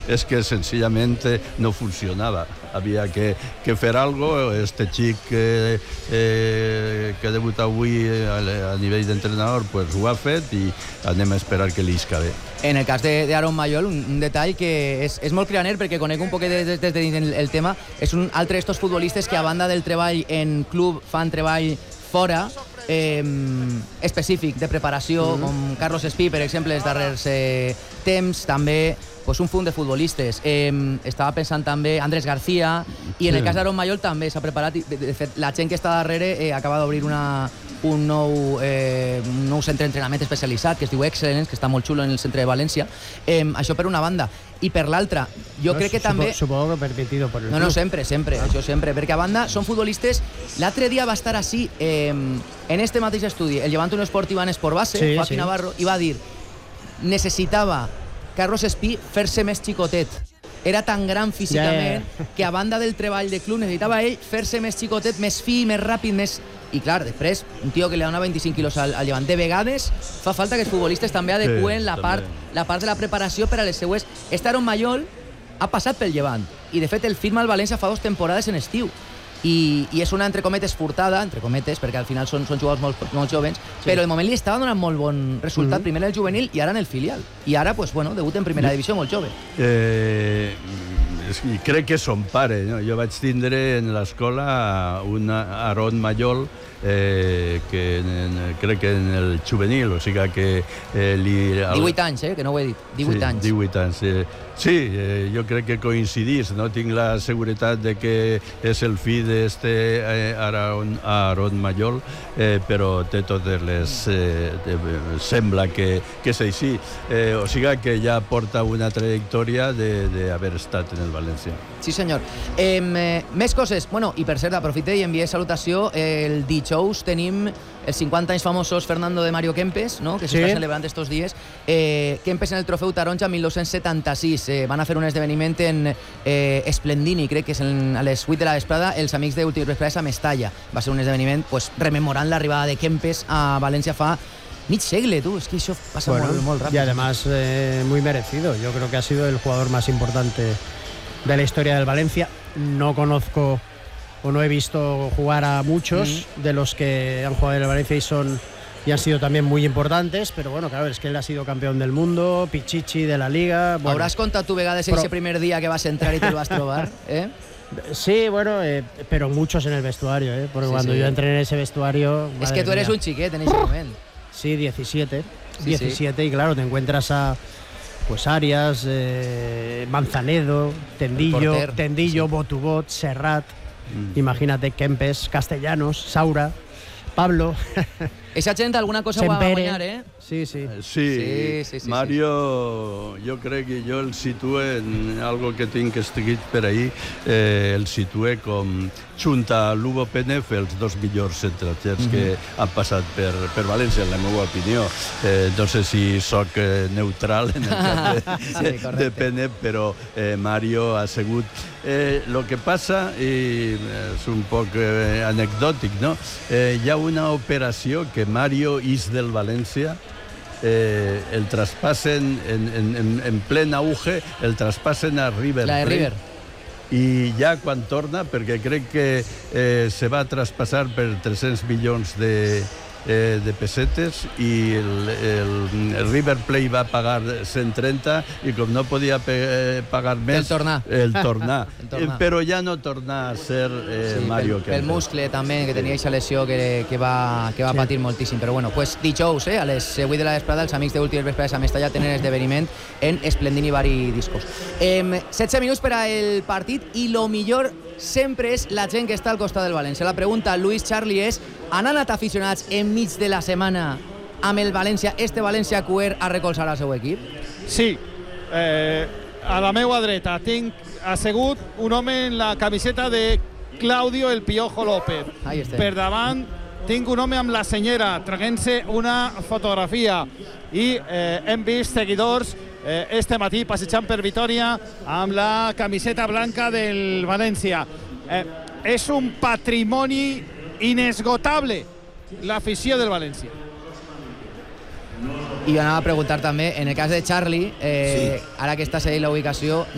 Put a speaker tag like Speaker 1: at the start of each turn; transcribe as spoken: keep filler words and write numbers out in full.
Speaker 1: Es que sencillamente no funcionava. Havia que, que fer algo. Este xic que, eh, que debuta avui a, a nivell d'entrenador pues ho ha fet i anem a esperar que li isca bé.
Speaker 2: En el cas d'Aaron Mayol, un, un detall que és, és molt cridaner perquè conec un poquet des de, de, de, el, el tema. És un altre d'estos futbolistes que a banda del treball en club fan treball fora, eh, específic de preparació, mm-hmm. com Carlos Espí, per exemple, els darrers eh, temps, també pues un funt de futbolistes. Eh, estava pensant també Andrés García, i en sí. el cas d'Aaron Mayol també s'ha preparat. De, de fet, la gent que està darrere eh, acaba d'obrir una, un, nou, eh, un nou centre d'entrenament especialitzat que es diu Excellence, que està molt xulo en el centre de València. Eh, això per una banda. I per l'altra, jo no, crec que
Speaker 3: supo,
Speaker 2: també...
Speaker 3: Supongo que permitido por el
Speaker 2: No,
Speaker 3: club.
Speaker 2: no, sempre, sempre, ah. això sempre. Perquè a banda són futbolistes... L'altre dia va estar així, eh, en este mateix estudi, el Llevant Unió Esportiva en Esport Base, sí, Joaquín sí. Navarro, i va dir necessitava Carlos Espí fer-se més xicotet. Era tan gran físicament yeah, yeah. que a banda del treball de club necessitava ell fer-se més xicotet, més fi, més ràpid, més... I clar, després, un tio que li dona vint-i-cinc quilos al, al Llevant. De vegades fa falta que els futbolistes també adeqüen sí, la, part, la part de la preparació per a les seues. Este Aaron Mayol ha passat pel Llevant i de fet el firma al València fa dues temporades en estiu. I, i és una, entre cometes, furtada, entre cometes, perquè al final són, són jugadors molt, molt jovens, sí. però de moment li estava donant molt bon resultat, mm-hmm. primer en el juvenil i ara en el filial. I ara, pues, bueno, debuta en primera divisió molt jove.
Speaker 1: Eh, crec que son pare, no? Jo vaig tindre en l'escola un Aaron Mayol, eh, que en, crec que en el juvenil, o sigui que eh, li... El...
Speaker 2: divuit anys, eh, que no ho he dit, divuit
Speaker 1: sí,
Speaker 2: anys.
Speaker 1: divuit anys, eh. Sí, eh, jo crec que coincidís, no tinc la seguretat de que és el fill d'este eh, Aaron, Aaron Mayol, eh, però té totes les... Eh, de, sembla que, que és així. Eh, o sigui que ja porta una trajectòria d'haver estat en el València.
Speaker 2: Sí, senyor. Eh, eh, més coses. Bueno, i per cert, aprofite i envié salutació. El dijous tenim els cinquanta anys famosos Fernando de Mario Kempes, no? que s'està sí. celebrant estos dies. Eh, Kempes en el Trofeu Taronja mil nou-cents setanta-sis. Eh, van a fer un esdeveniment en eh, Esplendini, crec que és en, a les vuit de la vesprada, els amics d'Últims Vesprades a Mestalla. Va ser un esdeveniment pues, rememorant l'arribada de Kempes a València fa mig segle, tú, es que eso pasa bueno, muy, muy rápido.
Speaker 3: Y además eh, muy merecido. Yo creo que ha sido el jugador más importante de la historia del Valencia. No conozco o no he visto jugar a muchos mm-hmm. de los que han jugado en el Valencia y son y han sido también muy importantes, pero bueno, claro, es que él ha sido campeón del mundo, Pichichi de la Liga. Bueno,
Speaker 2: ¿habrás contado tu vegades Pro... ese primer día que vas a entrar y te lo vas a trobar? ¿Eh?
Speaker 3: Sí, bueno, eh, pero muchos en el vestuario, ¿eh? Porque sí, cuando sí. yo entré en ese vestuario...
Speaker 2: Es que tú eres mía. un chiquete en ese momento.
Speaker 3: Sí, diecisiete.
Speaker 2: Sí,
Speaker 3: diecisiete
Speaker 2: sí.
Speaker 3: Y claro, te encuentras a pues Arias, eh, Manzanedo, Tendillo, Tendillo, sí. Botubot, Serrat, mm. imagínate, Kempes, Castellanos, Saura, Pablo.
Speaker 2: Esa gent alguna cosa va a guanyar, eh?
Speaker 3: Sí, sí.
Speaker 1: Sí, sí, sí, sí Mario, sí. jo crec que jo el situe en algo que tinc escrit per ahí, eh, el situe com junt a Lugo Penef els dos millors estrangers mm-hmm. que han passat per, per València, en la meva opinió. Eh, no sé si soc eh, neutral en el cas de, sí, de Penef, però eh, Mario ha sigut... Eh, lo que passa, i és un poc eh, anecdòtic, no? Eh, hi ha una operació que Mario és del València, eh, el traspassen en, en, en, en plen auge, el traspassen a River.
Speaker 2: La de River.
Speaker 1: I ja quan torna, perquè crec que eh, se va traspassar per tres-cents milions de, eh, de pessetes i el, el, el River Plate va pagar cent trenta i com no podia pe pagar més...
Speaker 2: El tornar.
Speaker 1: El tornar.
Speaker 2: el tornar.
Speaker 1: Eh, però ja no torna a ser eh,
Speaker 2: sí,
Speaker 1: Mario
Speaker 2: Kempes. El muscle també, que tenia aquesta lesió que, que va, que va sí. patir moltíssim. Però bueno, pues dijous, eh, a les vuit de la vesprada, els amics d'Últims Vesprades a Mestalla tenen esdeveniment en Esplendini Bar i Discos. Eh, setze minuts per al partit i lo millor sempre és la gent que està al costat del València. La pregunta, Luis Charlie, és: han anat aficionats enmig de la setmana amb el València, este València cuer, a recolzar el seu equip?
Speaker 4: Sí. Eh, a la meua dreta tinc assegut un home en la camiseta de Claudio el Piojo López. Per davant tinc un home amb la senyera traguent-se una fotografia i eh, hem vist seguidors eh, este matí passejant per Vitòria amb la camiseta blanca del València. Eh, és un patrimoni inesgotable l'afició del València.
Speaker 2: I jo anava a preguntar també, en el cas de Charlie, eh, sí. ara que estàs ahí la ubicació,